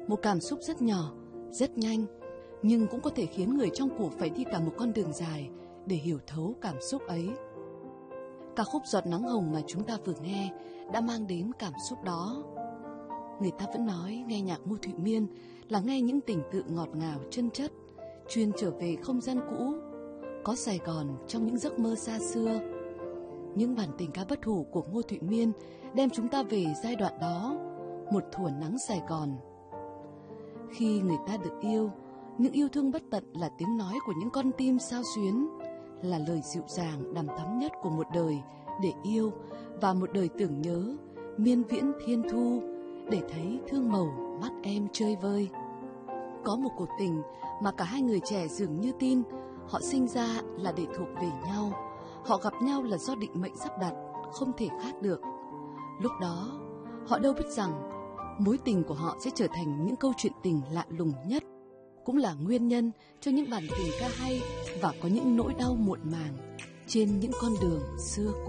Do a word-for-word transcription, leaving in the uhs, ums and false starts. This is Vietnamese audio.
một cảm xúc rất nhỏ, rất nhanh, nhưng cũng có thể khiến người trong cuộc phải đi cả một con đường dài để hiểu thấu cảm xúc ấy. Ca khúc Giọt Nắng Hồng mà chúng ta vừa nghe đã mang đến cảm xúc đó. Người ta vẫn nói nghe nhạc Ngô Thụy Miên là nghe những tình tự ngọt ngào chân chất, chuyên trở về không gian cũ, có Sài Gòn trong những giấc mơ xa xưa. Những bản tình ca bất hủ của Ngô Thụy Miên đem chúng ta về giai đoạn đó, một thuở nắng Sài Gòn. Khi người ta được yêu, những yêu thương bất tận là tiếng nói của những con tim xao xuyến, là lời dịu dàng đằm thắm nhất của một đời để yêu và một đời tưởng nhớ, miên viễn thiên thu, để thấy thương màu mắt em chơi vơi. Có một cuộc tình mà cả hai người trẻ dường như tin họ sinh ra là để thuộc về nhau, họ gặp nhau là do định mệnh sắp đặt, không thể khác được. Lúc đó, họ đâu biết rằng mối tình của họ sẽ trở thành những câu chuyện tình lạ lùng nhất, cũng là nguyên nhân cho những bản tình ca hay và có những nỗi đau muộn màng trên những con đường xưa cũ.